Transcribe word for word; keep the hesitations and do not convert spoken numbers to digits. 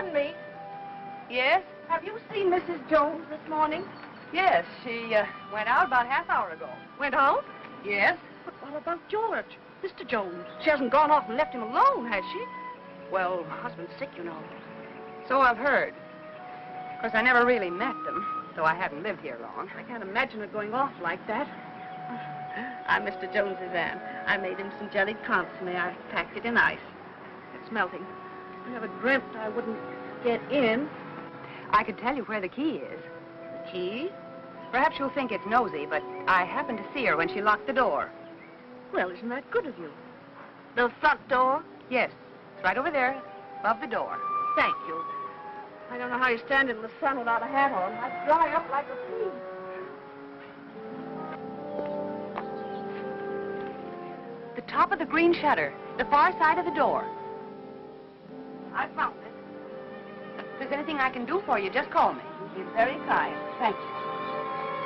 Pardon me. Yes? Have you seen Missus Jones this morning? Yes, she uh, went out about half hour ago. Went out? Yes? But what about George? Mister Jones. She hasn't gone off and left him alone, has she? Well, her husband's sick, you know. So I've heard. Of course, I never really met them, though I haven't lived here long. I can't imagine it going off like that. I'm Mister Jones's aunt. I made him some jellied consomme. I packed it in ice. It's melting. I never dreamt I wouldn't get in. I could tell you where the key is. The key? Perhaps you'll think it's nosy, but I happened to see her when she locked the door. Well, isn't that good of you? The front door? Yes, it's right over there, above the door. Thank you. I don't know how you stand in the sun without a hat on. I'd dry up like a pea. The top of the green shutter, the far side of the door. I found it. If there's anything I can do for you, just call me. You're very kind. Thank you.